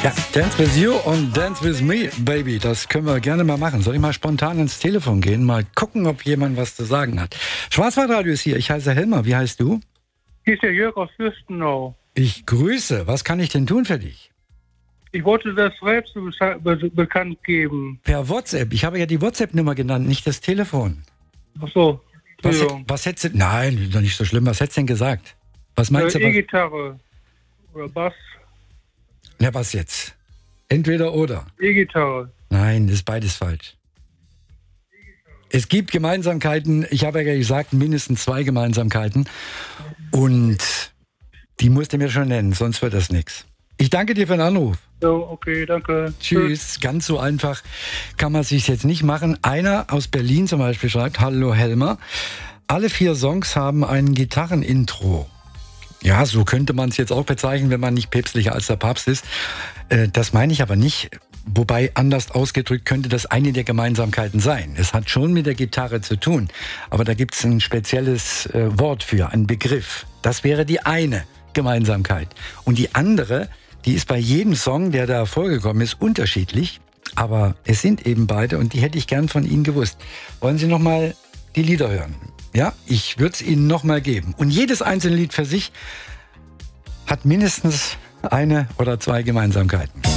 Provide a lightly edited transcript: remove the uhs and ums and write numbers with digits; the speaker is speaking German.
Ja, Dance with you und Dance with me, baby. Das können wir gerne mal machen. Soll ich mal spontan ins Telefon gehen, mal gucken, ob jemand was zu sagen hat. Schwarzwaldradio ist hier. Ich heiße Helmer. Wie heißt du? Hier ist der Jörg aus Fürstenau. Ich grüße. Was kann ich denn tun für dich? Ich wollte das Rätsel bekannt geben. Per WhatsApp. Ich habe ja die WhatsApp-Nummer genannt, nicht das Telefon. Ach so. Was hättest du... Nein, doch nicht so schlimm. Was hättest du denn gesagt? Was meinst du? E-Gitarre oder Bass. Ja, was jetzt? Entweder oder. E-Gitarre. Nein, das ist beides falsch. Es gibt Gemeinsamkeiten. Ich habe ja gesagt, mindestens 2 Gemeinsamkeiten. Und die musst du mir schon nennen, sonst wird das nichts. Ich danke dir für den Anruf. So, okay, danke. Tschüss. Ganz so einfach kann man es sich jetzt nicht machen. Einer aus Berlin zum Beispiel schreibt: Hallo Helmer. Alle 4 Songs haben ein Gitarrenintro. Ja, so könnte man es jetzt auch bezeichnen, wenn man nicht päpstlicher als der Papst ist. Das meine ich aber nicht. Wobei, anders ausgedrückt, könnte das eine der Gemeinsamkeiten sein. Es hat schon mit der Gitarre zu tun. Aber da gibt es ein spezielles Wort für, einen Begriff. Das wäre die eine Gemeinsamkeit. Und die andere, die ist bei jedem Song, der da vorgekommen ist, unterschiedlich. Aber es sind eben beide und die hätte ich gern von Ihnen gewusst. Wollen Sie noch mal die Lieder hören? Ja, ich würde es Ihnen noch mal geben. Und jedes einzelne Lied für sich hat mindestens 1 oder 2 Gemeinsamkeiten.